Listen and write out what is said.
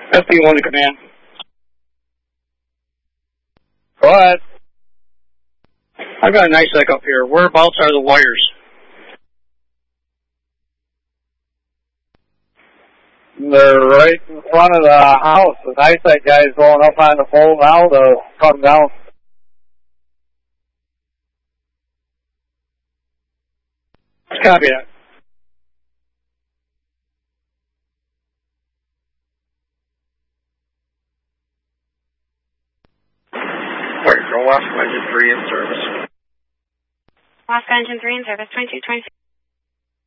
FP1 to command. Go ahead. I've got a nice sec up here. Whereabouts are the wires? They're right in front of the house. The NISAC guy's going up on the pole now to come down. Copy that. Go Alaska Engine 3 in service. Alaska Engine 3 in service, 2226.